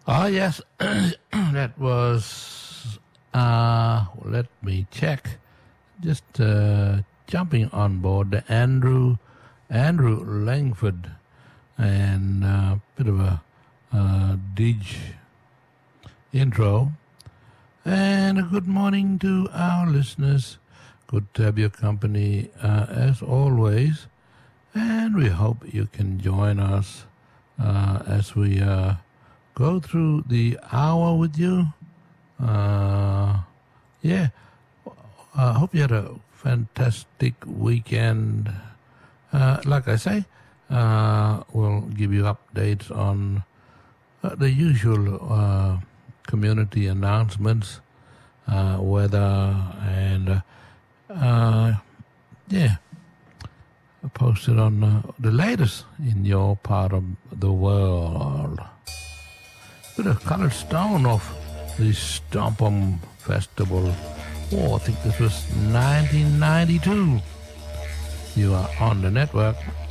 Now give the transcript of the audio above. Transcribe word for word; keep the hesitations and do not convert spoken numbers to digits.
Oh, yes, that was, uh, let me check, just uh, jumping on board the Andrew, Andrew Langford, and a uh, bit of a uh, dig intro. And a good morning to our listeners. Good to have your company uh, as always. And we hope you can join us uh, as we uh, go through the hour with you. Uh, yeah, I hope you had a fantastic weekend. Uh, like I say, uh, we'll give you updates on uh, the usual uh, community announcements, uh, weather, and uh, uh, yeah, posted on uh, the latest in your part of the world. Bit of Colored Stone of the Stompum Festival. Oh, I think this was nineteen ninety-two. You are on the network.